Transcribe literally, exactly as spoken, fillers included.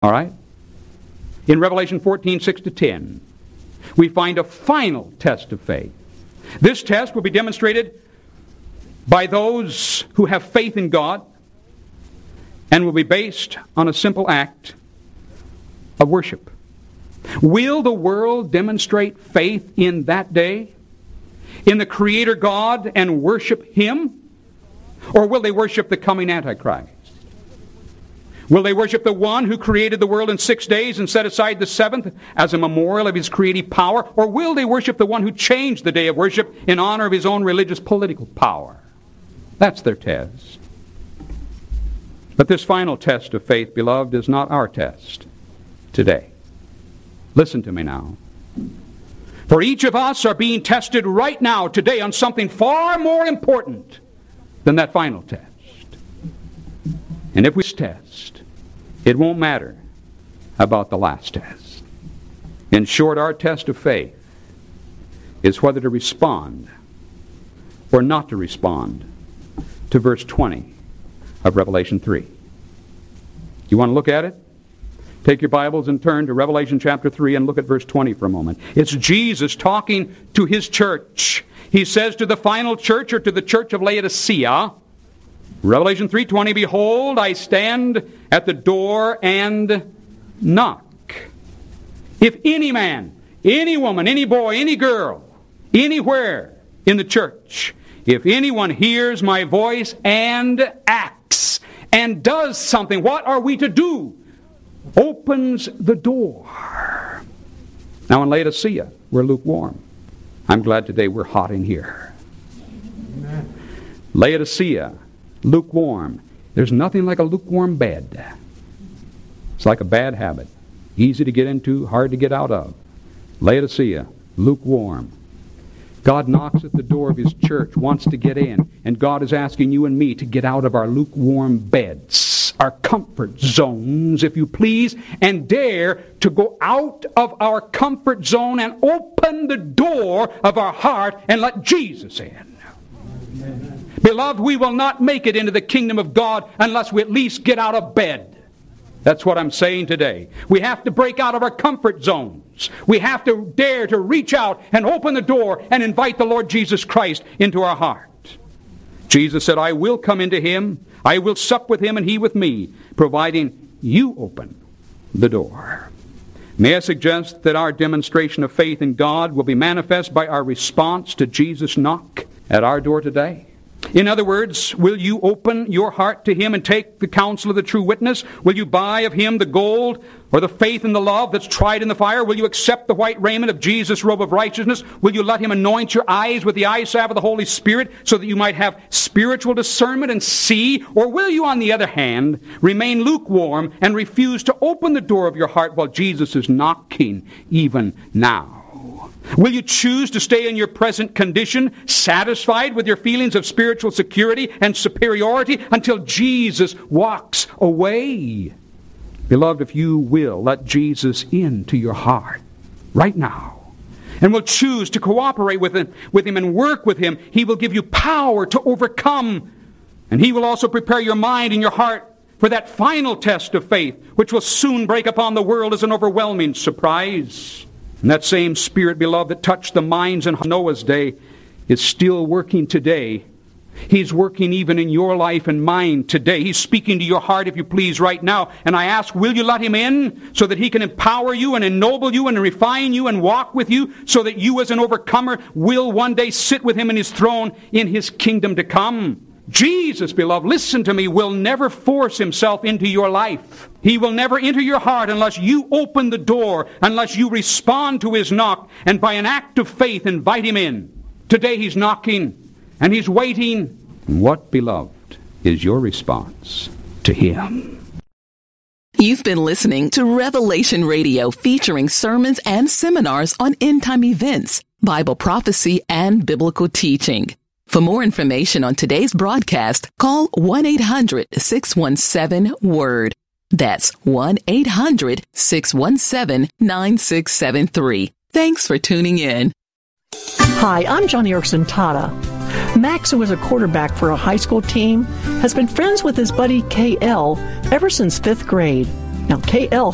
All right? In Revelation fourteen, six to ten, we find a final test of faith. This test will be demonstrated by those who have faith in God and will be based on a simple act of worship. Will the world demonstrate faith in that day, in the Creator God, and worship Him? Or will they worship the coming Antichrist? Will they worship the one who created the world in six days and set aside the seventh as a memorial of His creative power? Or will they worship the one who changed the day of worship in honor of His own religious political power? That's their test. But this final test of faith, beloved, is not our test today. Listen to me now. For each of us are being tested right now, today, on something far more important than that final test. And if we test, it won't matter about the last test. In short, our test of faith is whether to respond or not to respond to verse twenty of Revelation three. You want to look at it? Take your Bibles and turn to Revelation chapter three and look at verse twenty for a moment. It's Jesus talking to His church. He says to the final church, or to the church of Laodicea, Revelation three twenty, "Behold, I stand at the door and knock. If any man, any woman, any boy, any girl, anywhere in the church, if anyone hears my voice and acts and does something," what are we to do? Opens the door. Now in Laodicea, we're lukewarm. I'm glad today we're hot in here. Amen. Laodicea, lukewarm. There's nothing like a lukewarm bed. It's like a bad habit. Easy to get into, hard to get out of. Laodicea, lukewarm. God knocks at the door of His church, wants to get in, and God is asking you and me to get out of our lukewarm beds, our comfort zones, if you please, and dare to go out of our comfort zone and open the door of our heart and let Jesus in. Amen. Beloved, we will not make it into the kingdom of God unless we at least get out of bed. That's what I'm saying today. We have to break out of our comfort zones. We have to dare to reach out and open the door and invite the Lord Jesus Christ into our heart. Jesus said, "I will come into him, I will sup with him and he with me," providing you open the door. May I suggest that our demonstration of faith in God will be manifest by our response to Jesus' knock at our door today? In other words, will you open your heart to Him and take the counsel of the true witness? Will you buy of Him the gold or the faith and the love that's tried in the fire? Will you accept the white raiment of Jesus' robe of righteousness? Will you let Him anoint your eyes with the eye salve of the Holy Spirit so that you might have spiritual discernment and see? Or will you, on the other hand, remain lukewarm and refuse to open the door of your heart while Jesus is knocking even now? Will you choose to stay in your present condition, satisfied with your feelings of spiritual security and superiority until Jesus walks away? Beloved, if you will let Jesus into your heart right now, and will choose to cooperate with him, with him and work with Him, He will give you power to overcome. And He will also prepare your mind and your heart for that final test of faith, which will soon break upon the world as an overwhelming surprise. And that same Spirit, beloved, that touched the minds in Noah's day is still working today. He's working even in your life and mine today. He's speaking to your heart, if you please, right now. And I ask, will you let Him in so that He can empower you and ennoble you and refine you and walk with you so that you as an overcomer will one day sit with Him in His throne in His kingdom to come? Jesus, beloved, listen to me, will never force Himself into your life. He will never enter your heart unless you open the door, unless you respond to His knock, and by an act of faith invite Him in. Today He's knocking, and He's waiting. What, beloved, is your response to Him? You've been listening to Revelation Radio, featuring sermons and seminars on end-time events, Bible prophecy, and biblical teaching. For more information on today's broadcast, call one eight hundred six one seven WORD. That's one eight hundred six one seven nine six seven three. Thanks for tuning in. Hi, I'm Johnny Erickson Tata. Max, who was a quarterback for a high school team, has been friends with his buddy K L ever since fifth grade. Now, K L